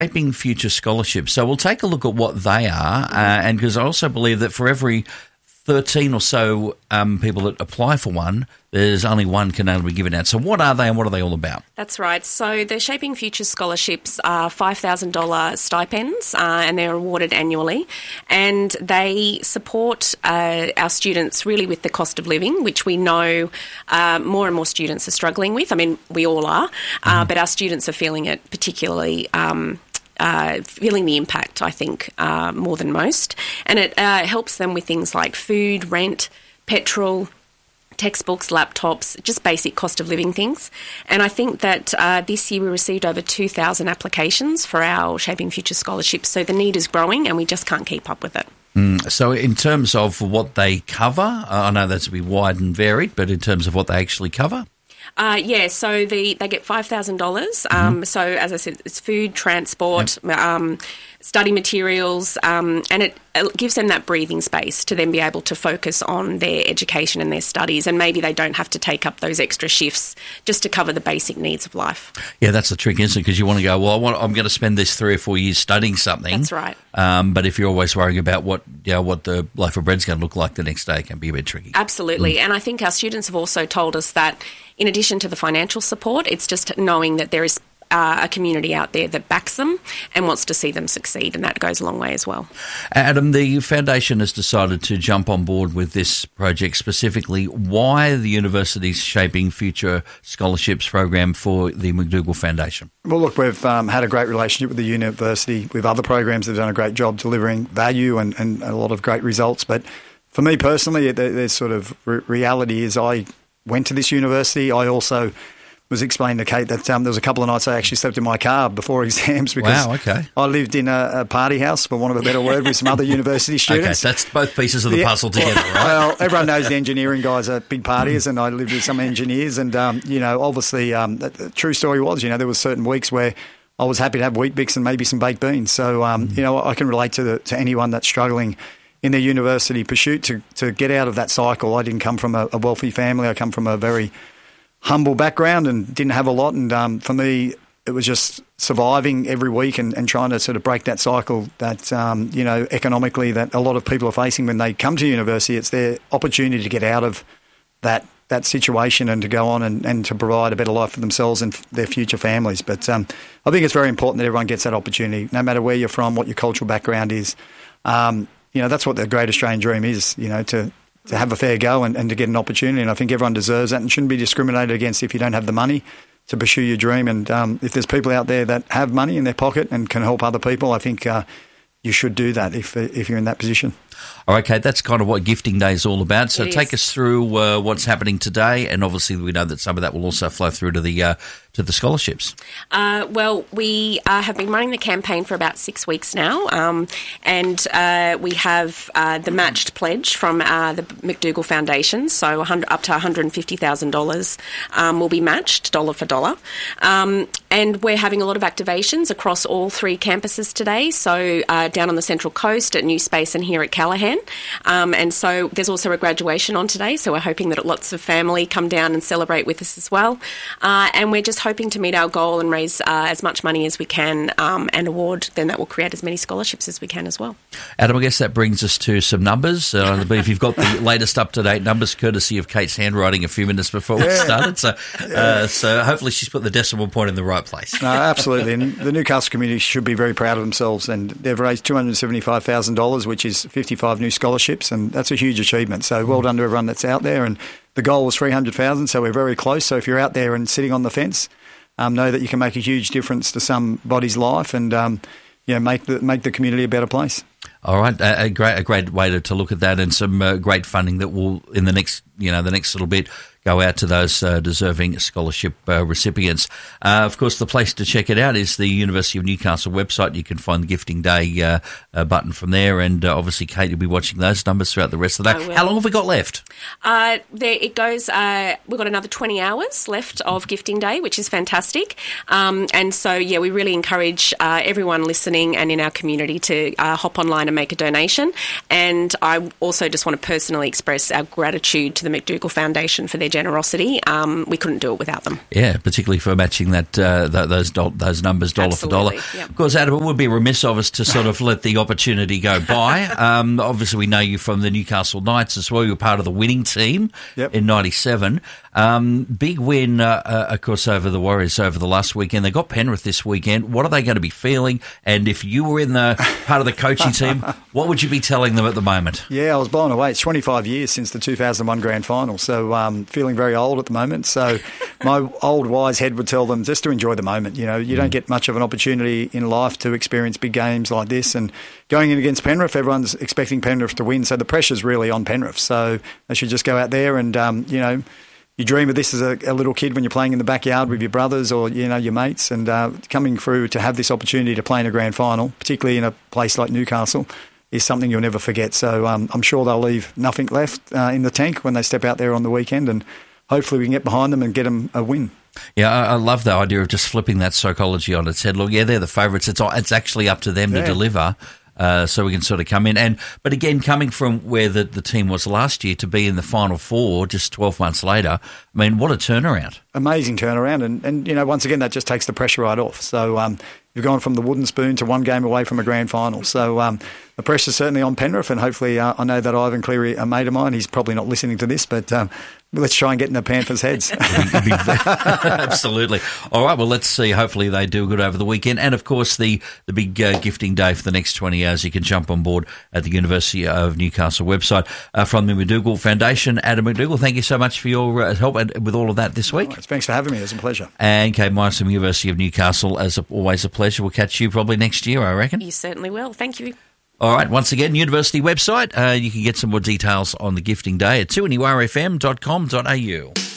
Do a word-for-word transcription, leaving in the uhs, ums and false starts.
Shaping Future Scholarships. So we'll take a look at what they are, uh, and because I also believe that for every thirteen or so um, people that apply for one, there's only one can only be given out. So what are they and what are they all about? That's right. So the Shaping Future Scholarships are five thousand dollars stipends uh, and they're awarded annually, and they support uh, our students really with the cost of living, which we know uh, more and more students are struggling with. I mean, we all are, uh, mm. but our students are feeling it particularly um Uh, feeling the impact, I think, uh, more than most. And it uh, helps them with things like food, rent, petrol, textbooks, laptops, just basic cost of living things. And I think that uh, this year we received over two thousand applications for our Shaping Future scholarships. So the need is growing and we just can't keep up with it. Mm, so in terms of what they cover, uh, I know that's a bit wide and varied, but in terms of what they actually cover? Uh, yeah, so the they get five thousand dollars. Um, mm-hmm. So, as I said, it's food, transport, yep. um, study materials, um, and it, it gives them that breathing space to then be able to focus on their education and their studies, and maybe they don't have to take up those extra shifts just to cover the basic needs of life. Yeah, that's the trick, isn't it? Because you want to go, well, I want, I'm going to spend this three or four years studying something. That's right. Um, but if you're always worrying about what, you know, what the loaf of bread's going to look like the next day, it can be a bit tricky. Absolutely. Mm. And I think our students have also told us that in addition to the financial support, it's just knowing that there is uh, a community out there that backs them and wants to see them succeed, and that goes a long way as well. Adam, the foundation has decided to jump on board with this project specifically. Why the university's Shaping Future Scholarships program for the McDougall Foundation? Well, look, we've um, had a great relationship with the university, with other programs that have done a great job delivering value and, and a lot of great results. But for me personally, there's sort of re- reality is I went to this university. I also was explaining to Kate that um, there was a couple of nights I actually slept in my car before exams because wow, okay. I lived in a, a party house, for want of a better word, with some other university students. Okay, that's both pieces of the yeah, puzzle together, right? Well, everyone knows the engineering guys are big partiers, and I lived with some engineers. And, um, you know, obviously um, the, the true story was, you know, there were certain weeks where I was happy to have Weet-Bix and maybe some baked beans. So, um, mm. you know, I can relate to the, to anyone that's struggling in their university pursuit to, to get out of that cycle. I didn't come from a, a wealthy family. I come from a very humble background and didn't have a lot. And um, for me, it was just surviving every week and, and trying to sort of break that cycle that, um, you know, economically that a lot of people are facing when they come to university. It's their opportunity to get out of that that situation and to go on and, and to provide a better life for themselves and f- their future families. But um, I think it's very important that everyone gets that opportunity, no matter where you're from, what your cultural background is. Um, you know, that's what the great Australian dream is, you know, to to have a fair go and, and to get an opportunity. And I think everyone deserves that and shouldn't be discriminated against if you don't have the money to pursue your dream. And um, if there's people out there that have money in their pocket and can help other people, I think uh, you should do that if if you're in that position. All right, Kate, that's kind of what Gifting Day is all about. So it take is. us through uh, what's happening today, and obviously we know that some of that will also flow through to the uh, to the scholarships. Uh, well, we uh, have been running the campaign for about six weeks now, um, and uh, we have uh, the matched pledge from uh, the McDougall Foundation, so one hundred, up to one hundred fifty thousand dollars um, will be matched, dollar for dollar. Um, and we're having a lot of activations across all three campuses today, so uh, down on the Central Coast at New Space and here at Callaghan. Um, and so there's also a graduation on today, so we're hoping that lots of family come down and celebrate with us as well. Uh, and we're just hoping to meet our goal and raise uh, as much money as we can um, and award, then that will create as many scholarships as we can as well. Adam, I guess that brings us to some numbers. Uh, I believe you've got the latest up-to-date numbers, courtesy of Kate's handwriting a few minutes before we started. So, uh, so hopefully she's put the decimal point in the right place. No, absolutely. And the Newcastle community should be very proud of themselves. And they've raised two hundred seventy-five thousand dollars, which is fifty-five new scholarships, and that's a huge achievement. So well done to everyone that's out there. And the goal was three hundred thousand, so we're very close. So if you're out there and sitting on the fence, um, know that you can make a huge difference to somebody's life and um, you know, make the make the community a better place. All right, a, a great a great way to, to look at that, and some uh, great funding that will in the next you know the next little bit go out to those uh, deserving scholarship uh, recipients. Uh, of course, the place to check it out is the University of Newcastle website. You can find the Gifting Day uh, uh, button from there, and uh, obviously, Kate, you'll be watching those numbers throughout the rest of the day. How long have we got left? Uh, there it goes. Uh, we've got another twenty hours left of Gifting Day, which is fantastic. Um, and so, yeah, we really encourage uh, everyone listening and in our community to uh, hop online and make a donation. And I also just want to personally express our gratitude to the McDougall Foundation for their generosity. Um, we couldn't do it without them. Yeah, particularly for matching that uh, th- those do- those numbers dollar Absolutely, for dollar. yep. Of course, Adam, it would be remiss of us to sort of let the opportunity go by. Um, obviously, we know you from the Newcastle Knights as well. You were part of the winning team yep. in ninety-seven. Um, big win, uh, uh, of course, over the Warriors over the last weekend. They got Penrith this weekend. What are they going to be feeling? And if you were in the part of the coaching team, what would you be telling them at the moment? Yeah, I was blown away. It's twenty-five years since the two thousand one grand final, so um, feeling very old at the moment. So my old wise head would tell them just to enjoy the moment. You know, you mm. don't get much of an opportunity in life to experience big games like this. And going in against Penrith, everyone's expecting Penrith to win, so the pressure's really on Penrith. So they should just go out there and, um, you know, you dream of this as a, a little kid when you're playing in the backyard with your brothers or, you know, your mates, and uh, coming through to have this opportunity to play in a grand final, particularly in a place like Newcastle, is something you'll never forget. So um, I'm sure they'll leave nothing left uh, in the tank when they step out there on the weekend, and hopefully we can get behind them and get them a win. Yeah, I, I love the idea of just flipping that psychology on its head. Look, yeah, they're the favourites. It's it's actually up to them yeah. to deliver. Uh, so we can sort of come in. and But again, coming from where the, the team was last year to be in the Final Four just twelve months later, I mean, what a turnaround. Amazing turnaround. And, and you know, once again, that just takes the pressure right off. So um, you've gone from the wooden spoon to one game away from a grand final. So um, the pressure's certainly on Penrith, and hopefully uh, I know that Ivan Cleary, a mate of mine, he's probably not listening to this, but um, let's try and get in the Panthers' heads. Absolutely. All right, well, let's see. Hopefully they do good over the weekend. And, of course, the, the big uh, gifting day for the next twenty hours, you can jump on board at the University of Newcastle website. Uh, from the McDougall Foundation, Adam McDougall, thank you so much for your uh, help with all of that this week. Right, thanks for having me. It was a pleasure. And Kate Myers from University of Newcastle, as always a pleasure. We'll catch you probably next year, I reckon. You certainly will. Thank you. All right, once again, university website. Uh, you can get some more details on the gifting day at two N U R F M dot com dot A U.